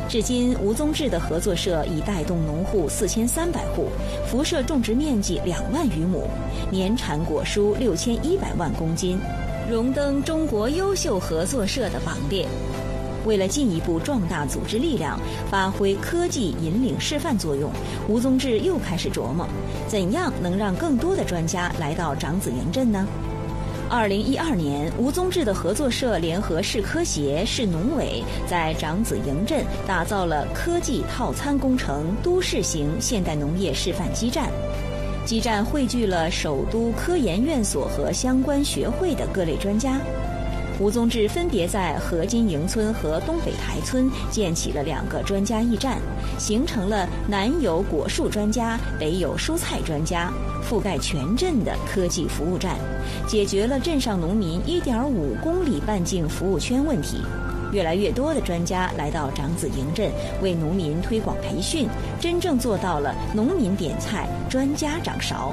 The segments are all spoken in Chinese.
至今，吴宗志的合作社已带动农户4300户，辐射种植面积2万余亩，年产果蔬6100万公斤，荣登中国优秀合作社的榜列。为了进一步壮大组织力量，发挥科技引领示范作用，吴宗志又开始琢磨，怎样能让更多的专家来到长子营镇呢？2012年，吴宗志的合作社联合市科协、市农委在长子营镇打造了科技套餐工程都市型现代农业示范基站。基站汇聚了首都科研院所和相关学会的各类专家。吴宗志分别在河津营村和东北台村建起了2个专家驿站，形成了南有果树专家、北有蔬菜专家，覆盖全镇的科技服务站，解决了镇上农民1.5公里半径服务圈问题。越来越多的专家来到长子营镇，为农民推广培训，真正做到了农民点菜，专家掌勺。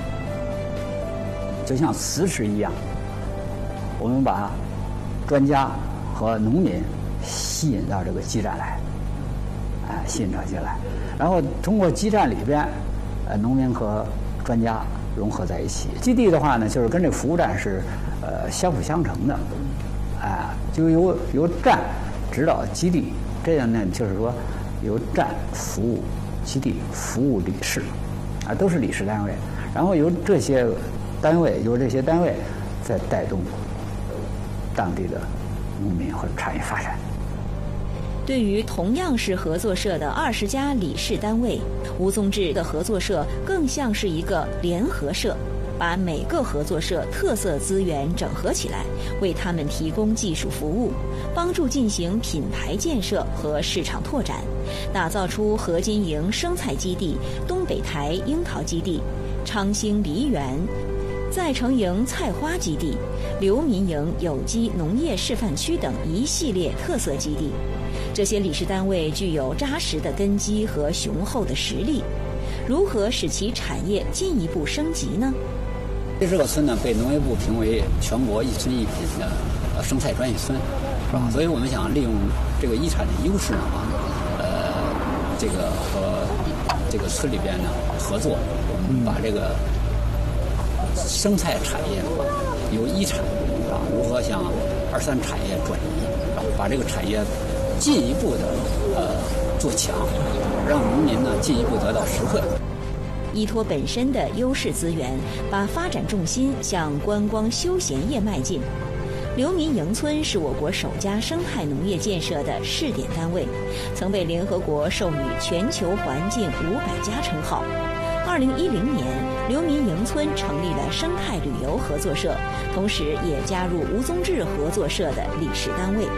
就像磁石一样，我们把专家和农民吸引到这个基站来，吸引到基站来，然后通过基站里边，农民和专家融合在一起。基地的话呢，就是跟这个服务站是相辅相成的，就由站指导基地，这样呢就是说由站服务基地，服务理事，都是理事单位，然后由这些单位再带动当地的农民和产业发展。 对于同样是合作社的20家理事单位，吴宗志的合作社更像是一个联合社，把每个合作社特色资源整合起来，为他们提供技术服务，帮助进行品牌建设和市场拓展，打造出河津营生菜基地、东北台樱桃基地、昌兴梨园、在城营菜花基地、流民营有机农业示范区等一系列特色基地。这些理事单位具有扎实的根基和雄厚的实力，如何使其产业进一步升级呢？ 这个村呢，被农业部评为全国一村一品的生菜专业村，是吧？所以我们想利用这个遗产的优势呢，这个和这个村里边呢合作，我们把这个生菜产业由一产如何向2、3产业转移，把这个产业进一步的做强，让农民呢进一步得到实惠。 依托本身的优势资源，把发展重心向观光休闲业迈进。流民营村是我国首家生态农业建设的试点单位，曾被联合国授予全球环境500家称号。2010年，流民营村成立了生态旅游合作社，同时也加入吴宗志合作社的理事单位。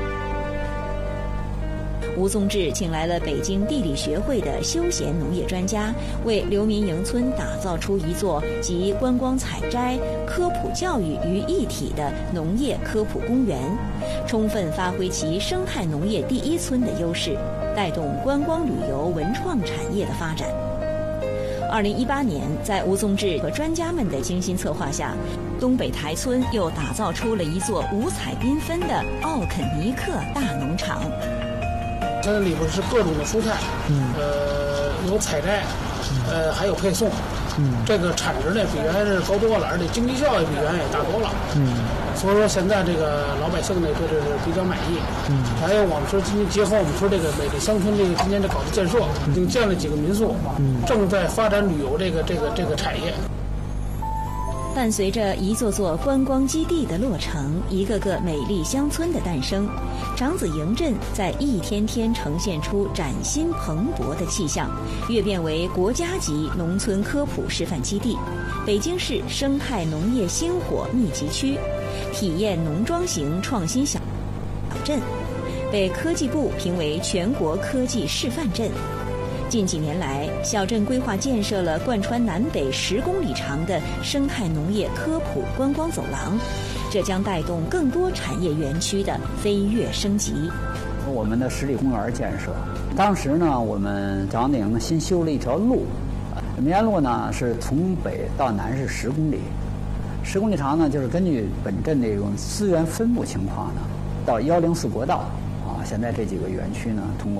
吴宗志请来了北京地理学会的休闲农业专家，为流民营村打造出一座集观光采摘、科普教育于一体的农业科普公园，充分发挥其生态农业第一村的优势，带动观光旅游文创产业的发展。2018年，在吴宗志和专家们的精心策划下，东北台村又打造出了一座五彩缤纷的奥肯尼克大农场。 这里边是各种的蔬菜，有采摘，还有配送，这个产值呢比原来是高多了，而且经济效益比原来也大多了，所以说现在这个老百姓呢对这是比较满意，还有我们说今天结合我们说这个美丽乡村这个今年这搞的建设，已经建了几个民宿，正在发展旅游这个产业。 伴随着一座座观光基地的落成，一个个美丽乡村的诞生，长子营镇在一天天呈现出崭新蓬勃的气象，跃变为国家级农村科普示范基地、北京市生态农业星火密集区、体验农庄型创新小镇，被科技部评为全国科技示范镇。近几年来，小镇规划建设了贯穿南北10公里长的生态农业科普观光走廊，这将带动更多产业园区的飞跃升级。 我们的10里公园建设，当时呢，我们长子营新修了一条路，民安路呢是从北到南是10公里，10公里长呢，就是根据本镇这种资源分布情况呢，到104国道现在这几个园区呢，通过